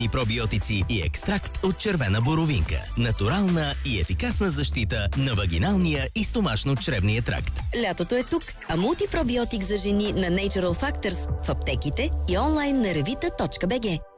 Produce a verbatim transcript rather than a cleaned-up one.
и пробиотици и екстракт от червена боровинка. Натурална и ефикасна защита на вагиналния и стомашно-чревния тракт. Лятото е тук, а мултипробиотик за жени на Natural Factors в аптеките и онлайн на ревита точка би джи.